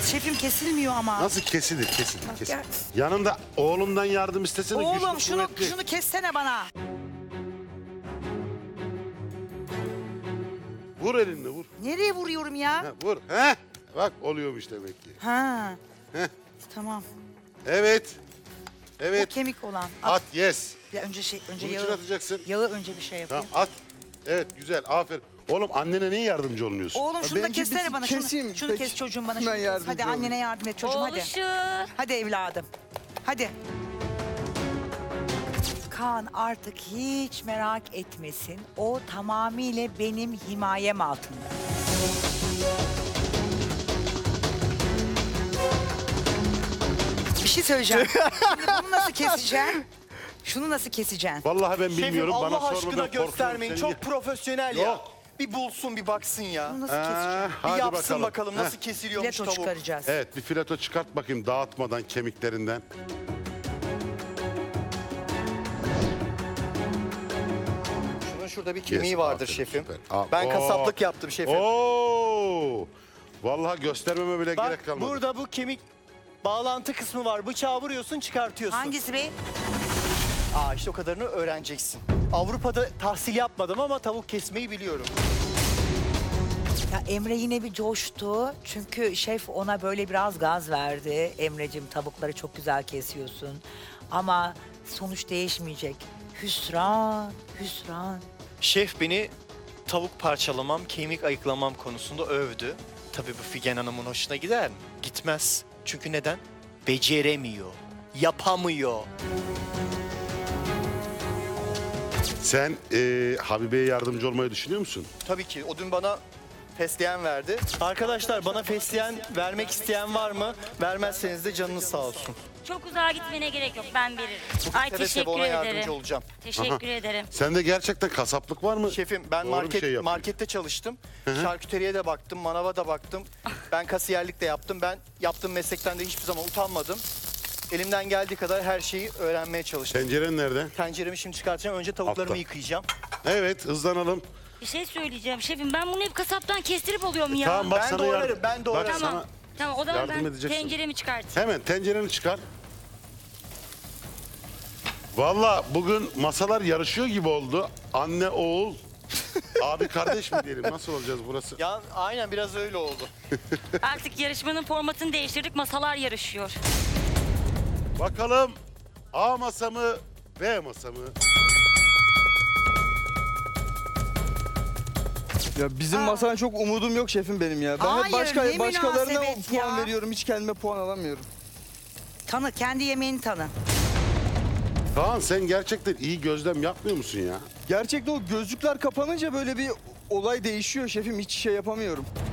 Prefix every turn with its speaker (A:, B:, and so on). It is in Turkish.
A: Şefim kesilmiyor ama.
B: Nasıl kesilir? Kesilir.
A: Bak,
B: Kesilir.
A: gel.
B: Yanında oğlundan yardım istesene.
A: Oğlum
B: güçlü,
A: şunu
B: kuvvetli.
A: kessene bana.
B: Vur elinle vur.
A: Nereye vuruyorum ya?
B: Ha, vur. Heh. Bak oluyormuş demek ki.
A: Ha.
B: Heh.
A: Tamam.
B: Evet.
A: Bu
B: Evet.
A: kemik olan.
B: At yes.
A: Ya önce
B: Bunun için
A: yağı.
B: atacaksın.
A: Yağı önce bir şey yapayım.
B: Tamam at. Evet güzel aferin. Oğlum annene niye yardımcı olmuyorsun?
A: Oğlum şunu da
C: Benimki
A: kessene
C: bir
A: bana.
C: keseyim,
A: Şunu
C: peki.
A: kes çocuğum bana.
C: Ben
A: Şunu kes.
C: yardımcı
A: Hadi
C: olayım.
A: annene yardım et çocuğum hadi.
D: Oğluşum.
A: Hadi evladım. Hadi. Kaan artık hiç merak etmesin. O tamamıyla benim himayem altında. Bir şey söyleyeceğim. Şimdi bunu nasıl keseceğim? Şunu nasıl keseceğim?
B: Vallahi ben
E: Şefim
B: bilmiyorum. Bana
E: Allah
B: sorma,
E: aşkına
B: ben korkuyorum.
E: göstermeyin.
B: Seni-
E: Çok profesyonel ya.
B: Yok.
E: Bir bulsun bir baksın ya.
A: Bunu nasıl keseceğim?
E: Bir
B: Hadi
E: yapsın bakalım
B: Heh.
E: nasıl kesiliyormuş
A: Fileto
E: tavuk.
A: çıkaracağız.
B: Evet bir fileto çıkart bakayım dağıtmadan kemiklerinden.
E: Şunun şurada bir kemiği
B: Yes,
E: vardır
B: aferin,
E: şefim.
B: süper. Al.
E: Ben
B: Oo.
E: kasaplık yaptım şefim.
B: Oo! Vallahi göstermeme bile gerek
E: Bak
B: kalmadı.
E: burada bu kemik bağlantı kısmı var. Bıçağı vuruyorsun çıkartıyorsun.
A: Hangisi be?
E: Aa işte o kadarını öğreneceksin. Avrupa'da tahsil yapmadım ama tavuk kesmeyi biliyorum.
A: Ya Emre yine bir coştu. Çünkü şef ona böyle biraz gaz verdi. Emre'cim tavukları çok güzel kesiyorsun. Ama sonuç değişmeyecek. Hüsran, hüsran.
E: Şef beni tavuk parçalamam, kemik ayıklamam konusunda övdü. Tabii bu Figen Hanım'ın hoşuna gider mi? Gitmez. Çünkü neden? Beceremiyor, yapamıyor.
B: Sen Habibe'ye yardımcı olmayı düşünüyor musun?
E: Tabii ki. O dün bana fesleğen verdi. Arkadaşlar bana fesleğen vermek isteyen var mı? Vermezseniz de canınız sağ olsun.
D: Çok uzağa gitmene gerek yok. Ben veririm. Ay
E: Seve seve
D: teşekkür
E: ona yardımcı
D: ederim.
E: olacağım.
D: Teşekkür ederim.
B: Sende gerçekten kasaplık var mı?
E: Şefim ben
B: Doğru bir şey yapıyorsun.
E: markette çalıştım. Şarküteriye de baktım, manava da baktım. Ben kasiyerlik de yaptım. Ben yaptığım meslekten de hiçbir zaman utanmadım. Elimden geldiği kadar her şeyi öğrenmeye çalıştım.
B: Tenceren nerede?
E: Tenceremi şimdi çıkartacağım. Önce tavuklarımı
B: Altta.
E: yıkayacağım.
B: Evet hızlanalım.
D: Bir şey söyleyeceğim şefim. Ben bunu hep kasaptan kestirip alıyorum ya.
B: Tamam bak
E: Ben
B: sana
E: doğrarım,
B: yardım.
E: ben doğrarım.
B: Bak
D: Tamam.
B: sana
D: Tamam o zaman
B: yardım
D: ben
B: edeceksin.
D: tenceremi çıkartayım.
B: hemen tencereni çıkar. Vallahi bugün masalar yarışıyor gibi oldu. Anne, oğul, abi kardeş mi diyelim? Nasıl olacağız burası?
E: Ya aynen biraz öyle oldu.
D: Artık yarışmanın formatını değiştirdik. Masalar yarışıyor.
B: Bakalım A masa mı, B masa mı?
C: Ya bizim masadan çok umudum yok şefim benim ya. Ben
A: Hayır,
C: hep
A: ne
C: başkalarına
A: münasebet
C: puan
A: ya.
C: veriyorum. Hiç kendime puan alamıyorum.
A: Tanı, kendi yemeğini tanı.
B: Kaan sen gerçekten iyi gözlem yapmıyor musun ya?
C: Gerçekten o gözlükler kapanınca böyle bir olay değişiyor şefim. Hiç şey yapamıyorum.